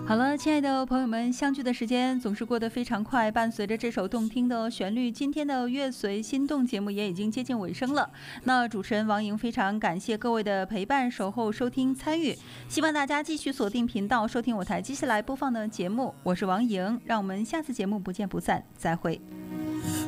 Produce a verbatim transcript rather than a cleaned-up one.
好了，亲爱的朋友们，相聚的时间总是过得非常快，伴随着这首动听的旋律，今天的乐随心动节目也已经接近尾声了。那主持人王莹非常感谢各位的陪伴、守候、收听、参与，希望大家继续锁定频道，收听我台接下来播放的节目。我是王莹，让我们下次节目不见不散，再会。